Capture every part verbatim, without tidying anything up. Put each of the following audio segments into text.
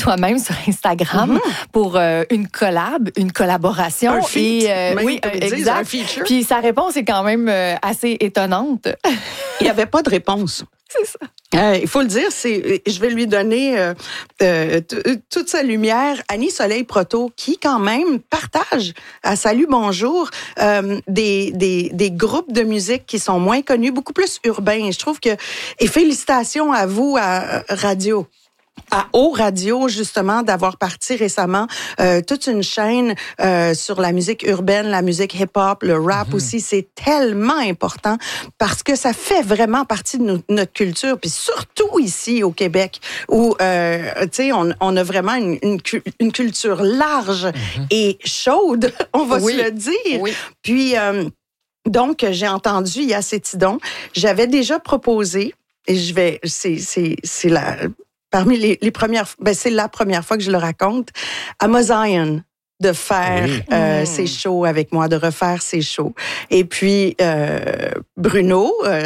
toi-même sur Instagram mm-hmm. pour euh, une collab, une collaboration. Un feat, et, euh, même, oui, euh, exact. dire, un feature. Puis sa réponse est quand même euh, assez étonnante. Il n'y avait pas de réponse. C'est ça. Euh, il faut le dire, c'est, je vais lui donner euh, euh, t- toute sa lumière. Annie Soleil Proto, qui quand même partage à Salut Bonjour euh, des, des, des groupes de musique qui sont moins connus, beaucoup plus urbains. Je trouve que, et félicitations à vous à Radio. À Haut Radio, justement, d'avoir parti récemment euh, toute une chaîne euh, sur la musique urbaine, la musique hip-hop, le rap mm-hmm. aussi. C'est tellement important parce que ça fait vraiment partie de no- notre culture. Puis surtout ici au Québec, où, euh, tu sais, on, on a vraiment une, une, une culture large mm-hmm. et chaude, on va oui. se le dire. Oui. Puis, euh, donc, j'ai entendu Yacétidon. J'avais déjà proposé, et je vais, c'est, c'est, c'est la... Parmi les, les premières, ben c'est la première fois que je le raconte, à Mosaïen de faire oui. euh, mmh. ses shows avec moi, de refaire ses shows. Et puis euh, Bruno euh,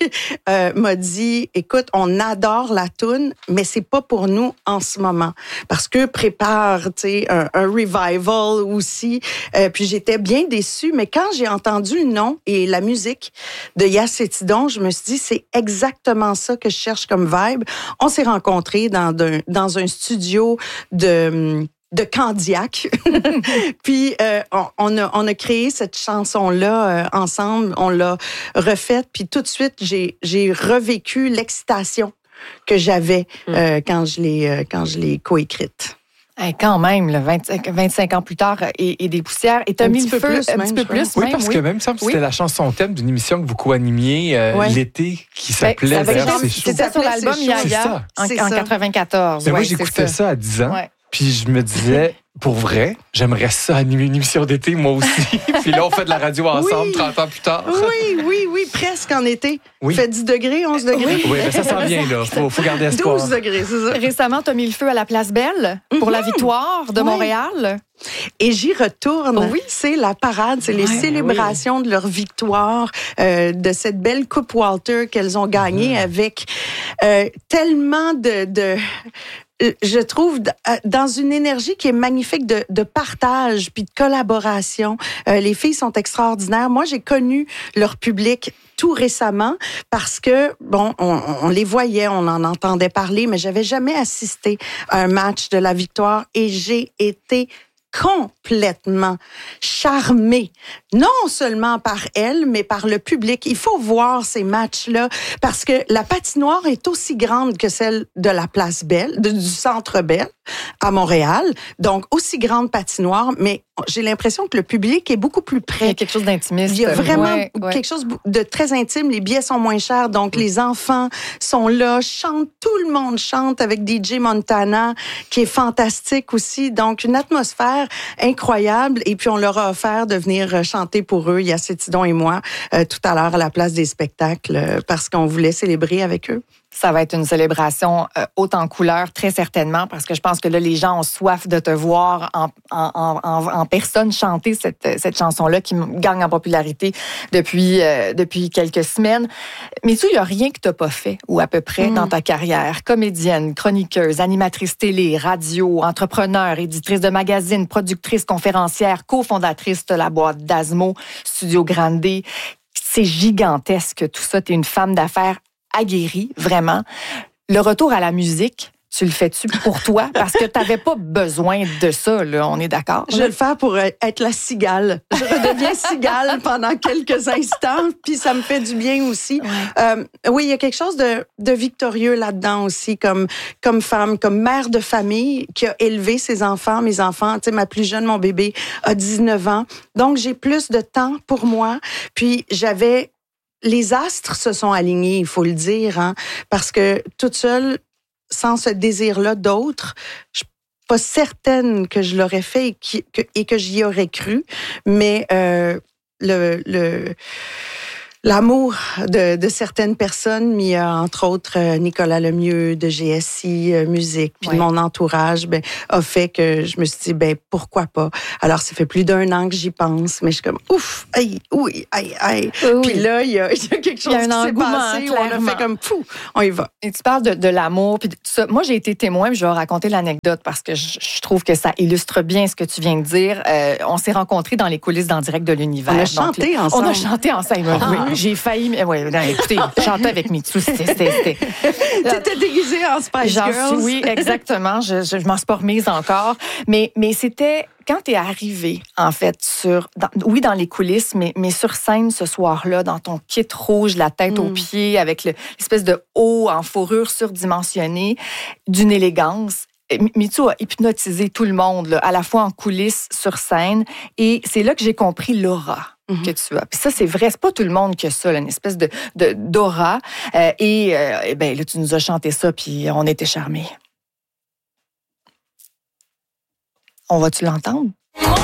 euh, m'a dit, écoute, on adore la toune, mais c'est pas pour nous en ce moment, parce que prépare, tu sais, un, un revival aussi. Euh, puis j'étais bien déçue, mais quand j'ai entendu le nom et la musique de Yacétidon, je me suis dit, c'est exactement ça que je cherche comme vibe. On s'est rencontrés dans un, dans un studio de de Candiac. Puis euh, on, on, a, on a créé cette chanson-là euh, ensemble, on l'a refaite, puis tout de suite, j'ai, j'ai revécu l'excitation que j'avais euh, quand je l'ai, euh, quand je l'ai coécrite. Hey, quand même, là, vingt-cinq, vingt-cinq ans plus tard, et, et des poussières. Et t'as mis le feu plus, un même, petit peu plus. Oui, même, parce oui. que même, il me semble que oui. c'était la chanson thème d'une émission que vous co-animiez euh, ouais. l'été, qui s'appelait ben, Vers ses chaud. C'était sur l'album Yaya en, en quatre-vingt-quatorze. Mais ouais, moi, j'écoutais ça. ça à dix ans. Ouais. Puis je me disais, pour vrai, j'aimerais ça animer une émission d'été, moi aussi. Puis là, on fait de la radio ensemble, oui. trente ans plus tard. Oui, oui, oui, presque en été. Oui. Fait dix degrés, onze degrés. Oui, mais ça s'en vient, là. Faut, faut garder espoir. douze degrés, c'est ça. Récemment, tu as mis le feu à la Place Belle pour mm-hmm. la victoire de oui. Montréal. Et j'y retourne. Oh oui. C'est la parade, c'est les ouais, célébrations oui. de leur victoire, euh, de cette belle Coupe Walter qu'elles ont gagnée mm-hmm. avec euh, tellement de... de je trouve, dans une énergie qui est magnifique de, de partage puis de collaboration. Euh, les filles sont extraordinaires. Moi, j'ai connu leur public tout récemment parce que, bon, on, on les voyait, on en entendait parler, mais j'avais jamais assisté à un match de la victoire et j'ai été complètement charmée, non seulement par elle, mais par le public. Il faut voir ces matchs-là parce que la patinoire est aussi grande que celle de la Place Belle, de, du Centre Bell à Montréal. Donc, aussi grande patinoire, mais j'ai l'impression que le public est beaucoup plus près. Il y a quelque chose d'intimiste. Il y a vraiment ouais, ouais. quelque chose de très intime. Les billets sont moins chers, donc les enfants sont là, chantent, tout le monde chante avec D J Montana, qui est fantastique aussi. Donc, une atmosphère incroyable. Et puis, on leur a offert de venir chanter pour eux, Yacétidon et moi, euh, tout à l'heure à la place des spectacles, euh, parce qu'on voulait célébrer avec eux. Ça va être une célébration euh, haute en couleur, très certainement, parce que je pense que là, les gens ont soif de te voir en, en, en, en personne chanter cette, cette chanson-là qui gagne en popularité depuis, euh, depuis quelques semaines. Mais tu, il n'y a rien que tu n'as pas fait, ou à peu près, mmh. dans ta carrière. Comédienne, chroniqueuse, animatrice télé, radio, entrepreneur, éditrice de magazines, productrice, conférencière, cofondatrice de la boîte d'Asmo, Studio Grande. C'est gigantesque tout ça. Tu es une femme d'affaires aguerrie, vraiment. Le retour à la musique, tu le fais-tu pour toi? Parce que tu n'avais pas besoin de ça, là, on est d'accord? Je vais le faire pour être la cigale. Je redeviens cigale pendant quelques instants, puis ça me fait du bien aussi. Ouais. Euh, oui, il y a quelque chose de, de victorieux là-dedans aussi, comme, comme femme, comme mère de famille qui a élevé ses enfants, mes enfants. Tu sais, ma plus jeune, mon bébé, a dix-neuf ans. Donc, j'ai plus de temps pour moi. Puis, j'avais... Les astres se sont alignés, il faut le dire, hein, parce que toute seule, sans ce désir-là d'autre, je suis pas certaine que je l'aurais fait et, qui, que, et que j'y aurais cru, mais euh, le, le, L'amour de, de certaines personnes, mais euh, entre autres euh, Nicolas Lemieux de G S I euh, Musique, puis ouais. mon entourage, ben, a fait que je me suis dit, ben pourquoi pas. Alors, ça fait plus d'un an que j'y pense, mais je suis comme, ouf, aïe, oui, aïe, aïe. Oui. Puis là, il y a, il y a quelque chose Il y a un qui s'est engouement, passé où on a clairement. fait comme, fou, on y va. Et tu parles de, de l'amour, puis de tout ça. Moi, j'ai été témoin, puis je vais raconter l'anecdote parce que je, je trouve que ça illustre bien ce que tu viens de dire. Euh, on s'est rencontrés dans les coulisses d'En direct de l'univers. On a Donc, chanté là, ensemble. On a chanté ensemble. Ah, oui, j'ai failli. Oui, non, écoutez, chanter avec Mitsou, c'était. c'était, c'était T'étais déguisée en Spice J'en Girls. suis, oui, exactement. Je, je, je m'en suis pas remise encore. Mais, mais c'était quand tu es arrivé, en fait, sur, dans, oui, dans les coulisses, mais, mais sur scène ce soir-là, dans ton kit rouge, la tête Mm. aux pieds, avec le, l'espèce de haut en fourrure surdimensionnée, d'une élégance. Mitsou a hypnotisé tout le monde, là, à la fois en coulisses, sur scène. Et c'est là que j'ai compris l'aura mm-hmm. que tu as. Puis ça, c'est vrai, c'est pas tout le monde qui a ça, là, une espèce de, de, d'aura. Euh, et, euh, et ben là, tu nous as chanté ça, puis on était charmés. On va-tu l'entendre?